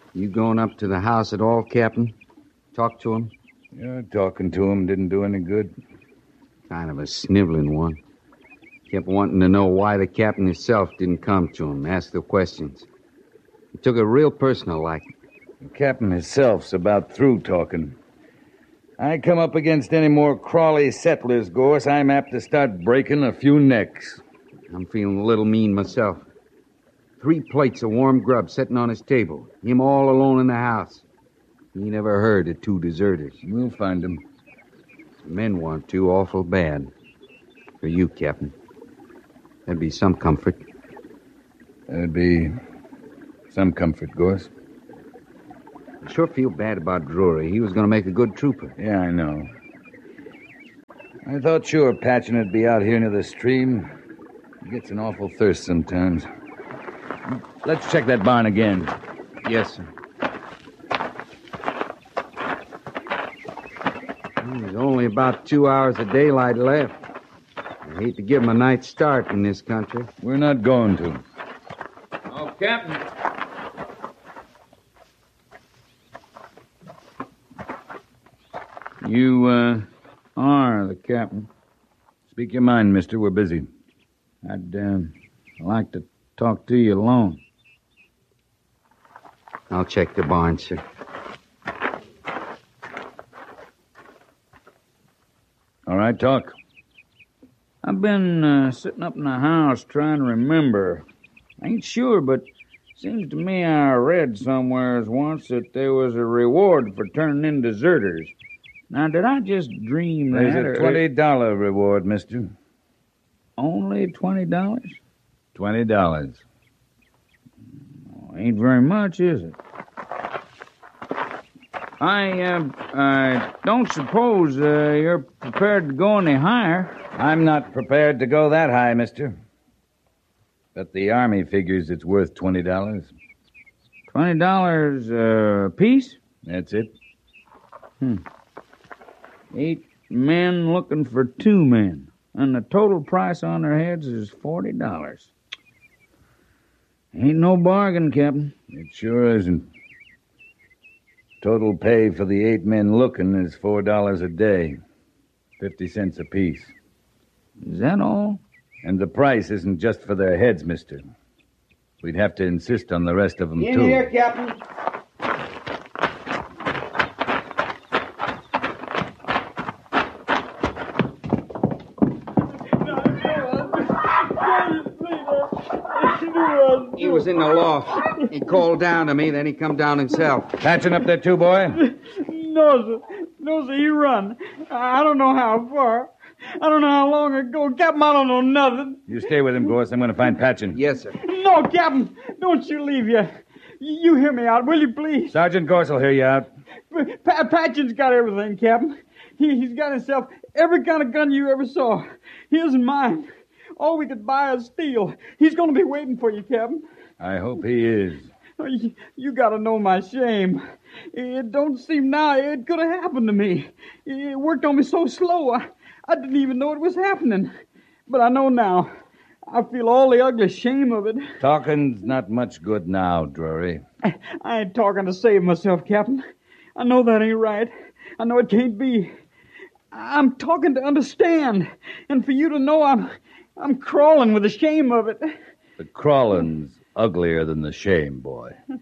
You going up to the house at all, Captain? Talk to him? Yeah, talking to him didn't do any good. Kind of a sniveling one. Kept wanting to know why the captain himself didn't come to him, ask the questions. He took it real personal like. The captain himself's about through talking. I come up against any more crawly settlers, Gorse, I'm apt to start breaking a few necks. I'm feeling a little mean myself. 3 plates of warm grub sitting on his table. Him all alone in the house. He never heard of 2 deserters. We'll find them. The men want to awful bad. For you, Captain. That'd be some comfort. That'd be some comfort, Gorse. I sure feel bad about Drury. He was going to make a good trooper. Yeah, I know. I thought sure Patchen would be out here near the stream. He gets an awful thirst sometimes. Let's check that barn again. Yes, sir. There's only about 2 hours of daylight left. I hate to give him a night's start in this country. We're not going to. Oh, Captain. You, are the captain. Speak your mind, mister. We're busy. I'd like to talk to you alone. I'll check the barn, sir. All right, talk. I've been sitting up in the house trying to remember. I ain't sure, but seems to me I read somewheres once that there was a reward for turning in deserters. Now, did I just dream that? There's a $20 reward, mister. Only $20? $20. Ain't very much, is it? I don't suppose you're prepared to go any higher. I'm not prepared to go that high, mister. But the Army figures it's worth $20. $20 a piece? That's it. 8 men looking for 2 men. And the total price on their heads is $40. Ain't no bargain, Captain. It sure isn't. Total pay for the 8 men looking is $4 a day. 50 cents apiece. Is that all? And the price isn't just for their heads, mister. We'd have to insist on the rest of them, In too. here, Captain. He was in the loft. He called down to me, then he come down himself. Patching up there, too, boy? No, sir. No, sir, he run. I don't know how far. I don't know how long ago. Captain, I don't know nothing. You stay with him, Gorse. I'm going to find Patchen. Yes, sir. No, Captain, don't you leave yet. You hear me out, will you, please? Sergeant Gorse will hear you out. Patchen's got everything, Captain. He's got himself every kind of gun you ever saw. His and mine. All we could buy is steel. He's going to be waiting for you, Captain. I hope he is. Oh, you got to know my shame. It don't seem now it could have happened to me. It worked on me so slow, I didn't even know it was happening. But I know now. I feel all the ugly shame of it. Talking's not much good now, Drury. I ain't talking to save myself, Captain. I know that ain't right. I know it can't be. I'm talking to understand. And for you to know I'm crawling with the shame of it. The crawling's uglier than the shame, boy.